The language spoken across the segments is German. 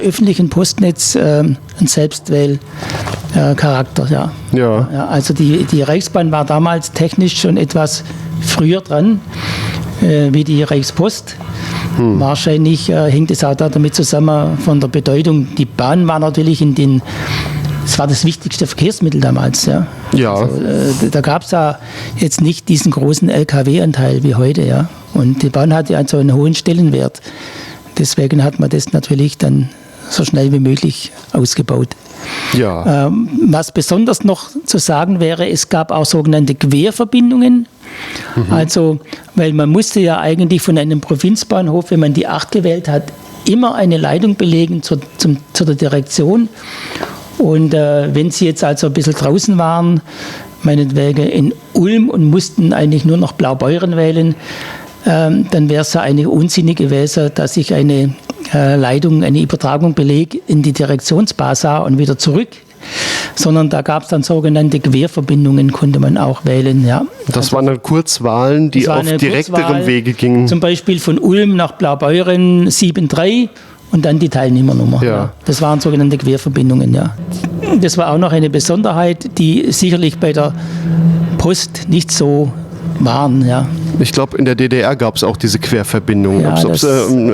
öffentlichen Postnetz ein Selbstwählcharakter. Ja. Ja, also die Reichsbahn war damals technisch schon etwas früher dran wie die Reichspost. Wahrscheinlich hängt es auch damit zusammen von der Bedeutung. Die Bahn war natürlich das war das wichtigste Verkehrsmittel damals. Ja. Also, da gab es ja jetzt nicht diesen großen LKW-Anteil wie heute. Ja. Und die Bahn hatte also einen hohen Stellenwert. Deswegen hat man das natürlich dann so schnell wie möglich ausgebaut. Ja. Was besonders noch zu sagen wäre, es gab auch sogenannte Querverbindungen. Also, weil man musste ja eigentlich von einem Provinzbahnhof, wenn man die 8 gewählt hat, immer eine Leitung belegen zu der Direktion. Und wenn Sie jetzt also ein bisschen draußen waren, meinetwegen in Ulm und mussten eigentlich nur noch Blaubeuren wählen, dann wäre es ja eigentlich unsinnig gewesen, dass ich eine Leitung, eine Übertragung belege in die Direktionsbasa und wieder zurück. Sondern da gab es dann sogenannte Querverbindungen, konnte man auch wählen. Ja. Das waren dann Kurzwahlen, die auf direkterem Wege gingen. Zum Beispiel von Ulm nach Blaubeuren 7-3 und dann die Teilnehmernummer. Ja. Das waren sogenannte Querverbindungen. Ja. Das war auch noch eine Besonderheit, die sicherlich bei der Post nicht so waren. Ja. Ich glaube, in der DDR gab es auch diese Querverbindungen. Ja, Ob es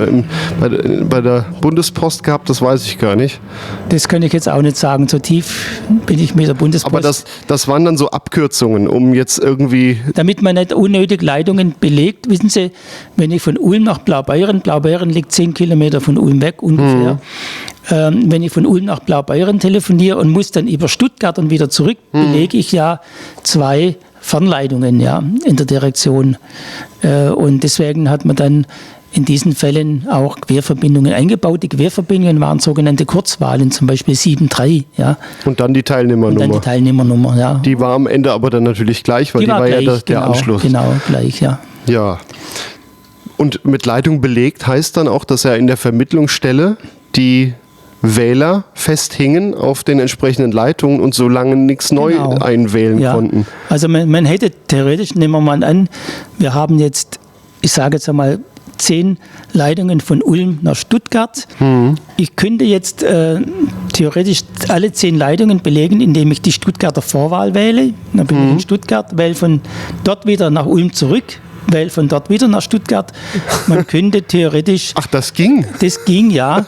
bei der Bundespost gab, das weiß ich gar nicht. Das kann ich jetzt auch nicht sagen. So tief bin ich mit der Bundespost. Aber das waren dann so Abkürzungen, um jetzt irgendwie... Damit man nicht unnötig Leitungen belegt. Wissen Sie, wenn ich von Ulm nach Blaubeuren liegt 10 Kilometer von Ulm weg ungefähr. Wenn ich von Ulm nach Blaubeuren telefoniere und muss dann über Stuttgart und wieder zurück, belege ich ja 2 Fernleitungen in der Direktion. Und deswegen hat man dann in diesen Fällen auch Querverbindungen eingebaut. Die Querverbindungen waren sogenannte Kurzwahlen, zum Beispiel 7-3. Ja. Und dann die Teilnehmernummer. Ja. Die war am Ende aber dann natürlich gleich, weil die war gleich, ja der Anschluss. Genau, gleich, ja. Ja. Und mit Leitung belegt heißt dann auch, dass er in der Vermittlungsstelle die Wähler festhingen auf den entsprechenden Leitungen und so lange nichts neu einwählen konnten. Also man hätte theoretisch, nehmen wir mal an, wir haben jetzt, ich sage jetzt einmal, 10 Leitungen von Ulm nach Stuttgart. Ich könnte jetzt theoretisch alle 10 Leitungen belegen, indem ich die Stuttgarter Vorwahl wähle. Dann bin ich in Stuttgart, wähle von dort wieder nach Ulm zurück, weil von dort wieder nach Stuttgart, man könnte theoretisch... Ach, das ging? Das ging, ja.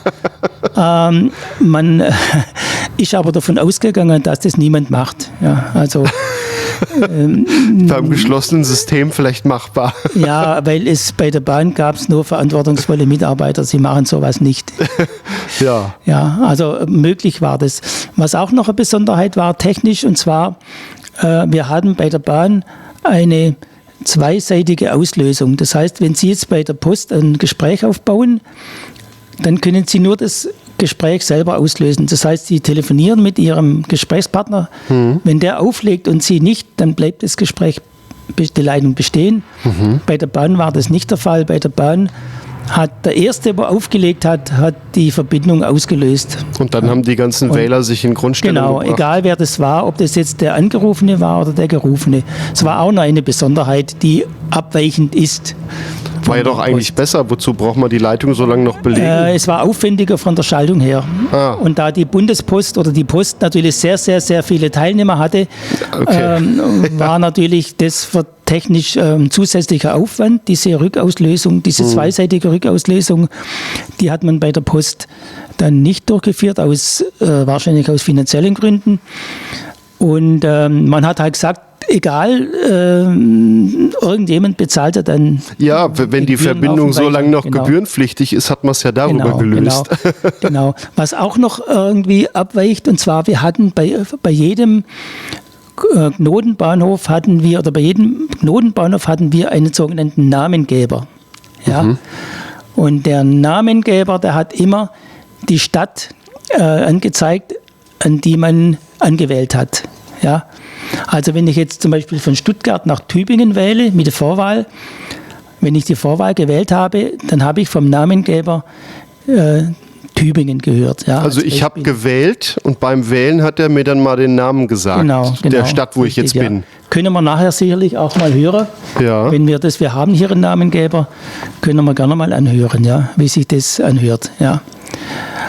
Man ist aber davon ausgegangen, dass das niemand macht. Ja, also... beim geschlossenen System vielleicht machbar. Ja, weil es bei der Bahn gab es nur verantwortungsvolle Mitarbeiter, sie machen sowas nicht. Ja. Ja, also möglich war das. Was auch noch eine Besonderheit war, technisch, und zwar, wir hatten bei der Bahn eine zweiseitige Auslösung. Das heißt, wenn Sie jetzt bei der Post ein Gespräch aufbauen, dann können Sie nur das Gespräch selber auslösen. Das heißt, Sie telefonieren mit Ihrem Gesprächspartner. Wenn der auflegt und Sie nicht, dann bleibt das Gespräch, die Leitung bestehen. Bei der Bahn war das nicht der Fall. Bei der Bahn hat der Erste, der aufgelegt hat, die Verbindung ausgelöst. Und dann haben die ganzen Wähler sich in Grundstellung gebracht. Egal wer das war, ob das jetzt der Angerufene war oder der Gerufene. Es war auch noch eine Besonderheit, die abweichend ist. War ja doch eigentlich besser. Wozu braucht man die Leitung so lange noch belegen? Es war aufwendiger von der Schaltung her. Und da die Bundespost oder die Post natürlich sehr, sehr, sehr viele Teilnehmer hatte, war natürlich das für technisch zusätzlicher Aufwand. Diese Rückauslösung, diese zweiseitige Rückauslösung, die hat man bei der Post dann nicht durchgeführt, wahrscheinlich aus finanziellen Gründen. Und man hat halt gesagt, egal, irgendjemand bezahlt ja dann. Ja, wenn die Verbindung so lange noch gebührenpflichtig ist, hat man es ja darüber gelöst. Genau. Was auch noch irgendwie abweicht, und zwar, wir hatten bei jedem Knotenbahnhof hatten wir einen sogenannten Namengeber. Ja? Und der Namengeber, der hat immer die Stadt angezeigt, an die man angewählt hat. Ja? Also wenn ich jetzt zum Beispiel von Stuttgart nach Tübingen wähle mit der Vorwahl, wenn ich die Vorwahl gewählt habe, dann habe ich vom Namengeber Tübingen gehört. Ja, also ich habe gewählt und beim Wählen hat er mir dann mal den Namen gesagt, der Stadt, wo ich jetzt bin. Können wir nachher sicherlich auch mal hören. Ja. Wenn wir haben hier einen Namengeber, können wir gerne mal anhören, ja, wie sich das anhört. Ja.